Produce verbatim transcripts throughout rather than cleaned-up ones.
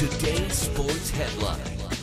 Today's sports headline.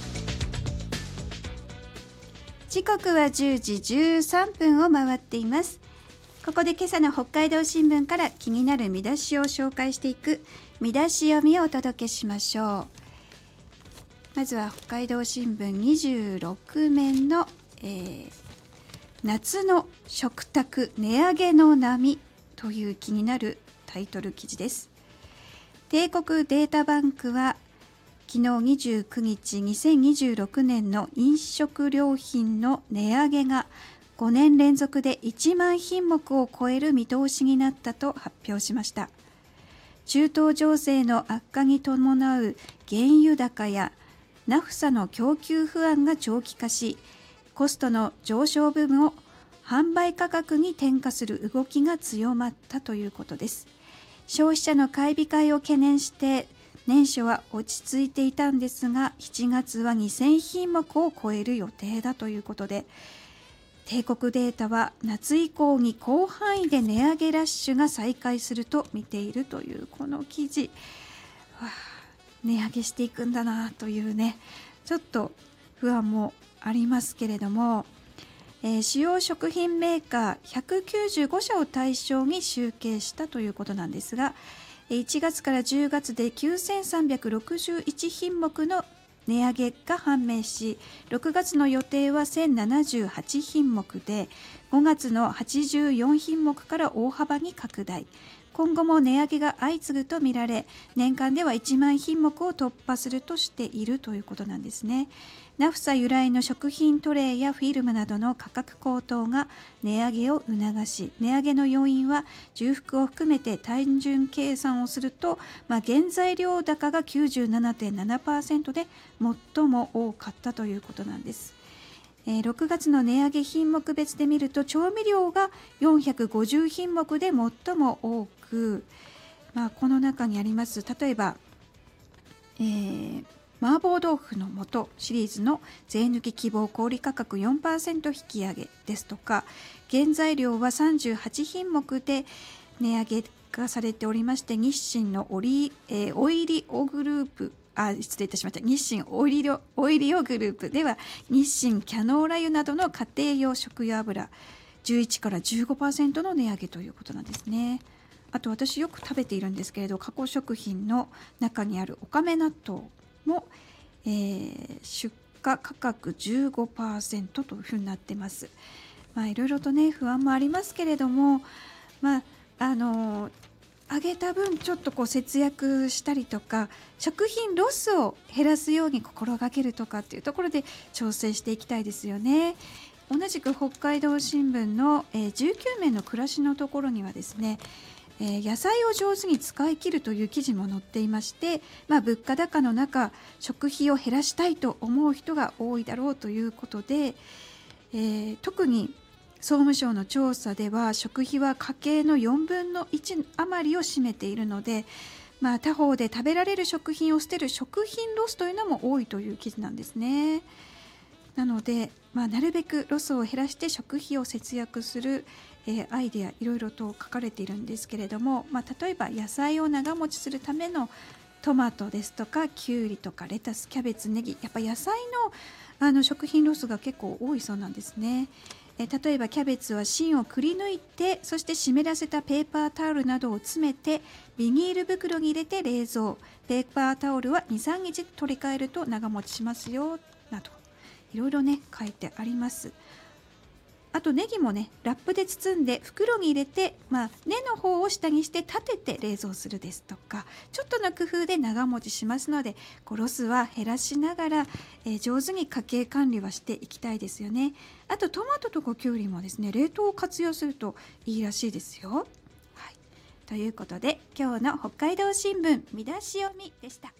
時刻はじゅうじじゅうさんぷんを回っています。ここで今朝の北海道新聞から気になる見出しを紹介していく見出し読みをお届けしましょう。まずは北海道新聞にじゅうろくめんの、えー、夏の食卓値上げの波という気になるタイトル記事です。帝国データバンクは昨日にじゅうくにちにせんにじゅうろくねんの飲食料品の値上げがごねん連続でいちまんひんもくを超える見通しになったと発表しました。中東情勢の悪化に伴う原油高やナフサの供給不安が長期化し、コストの上昇分を販売価格に転嫁する動きが強まったということです。消費者の買い控えを懸念して年初は落ち着いていたんですが、しちがつはにせんひんもくを超える予定だということで、帝国データは夏以降に広範囲で値上げラッシュが再開すると見ているというこの記事、わあ、値上げしていくんだなというね、ちょっと不安もありますけれども、えー、主要食品メーカーひゃくきゅうじゅうごしゃを対象に集計したということなんですが、いちがつからじゅうがつできゅうせんさんびゃくろくじゅういちひんもくの値上げが判明し、ろくがつの予定はせんななじゅうはちひんもくで、ごがつのはちじゅうよんひんもくから大幅に拡大。今後も値上げが相次ぐとみられ、年間ではいちまんひんもくを突破するとしているということなんですね。ナフサ由来の食品トレイやフィルムなどの価格高騰が値上げを促し、値上げの要因は重複を含めて単純計算をすると、まあ、原材料高が きゅうじゅうななてんななパーセント で最も多かったということなんです。えー、ろくがつの値上げ品目別で見ると、調味料がよんひゃくごじゅうひんもくで最も多く、まあ、この中にあります例えば、えー麻婆豆腐の素シリーズの税抜き希望小売価格 よんパーセント 引き上げですとか、原材料はさんじゅうはちひんもくで値上げがされておりまして、日清のオリ、えー、オイリオグループあ失礼いたしました日清オイリオオイリオグループでは日清キャノーラ油などの家庭用食用油じゅういちからじゅうごパーセント の値上げということなんですね。あと私よく食べているんですけれど、加工食品の中にあるおかめ納豆も、えー、出荷価格 じゅうごパーセント というふうになってます。まあ、いろいろとね不安もありますけれども、まああの上げた分ちょっとこう節約したりとか、食品ロスを減らすように心がけるとかっていうところで調整していきたいですよね。同じく北海道新聞の、えー、じゅうきゅうめんの暮らしのところにはですね、えー、野菜を上手に使い切るという記事も載っていまして、まあ、物価高の中食費を減らしたいと思う人が多いだろうということで、えー、特に総務省の調査では食費は家計のよんぶんのいち余りを占めているので、まあ、他方で食べられる食品を捨てる食品ロスというのも多いという記事なんですね。なので、まあ、なるべくロスを減らして食費を節約する、えー、アイデアいろいろと書かれているんですけれども、まあ、例えば野菜を長持ちするためのトマトですとかきゅうりとかレタス、キャベツ、ネギ、やっぱ野菜 の, あの食品ロスが結構多いそうなんですね。えー、例えばキャベツは芯をくり抜いて、そして湿らせたペーパータオルなどを詰めてビニール袋に入れて冷蔵、ペーパータオルは にさんにち取り替えると長持ちしますよなどいろいろね書いてあります。あとネギもねラップで包んで袋に入れて、まあ、根の方を下にして立てて冷蔵するですとか、ちょっとの工夫で長持ちしますので、こうロスは減らしながら、えー、上手に家計管理はしていきたいですよね。あとトマトとかきゅうりもですね冷凍を活用するといいらしいですよ。はい、ということで今日の北海道新聞見出し読みでした。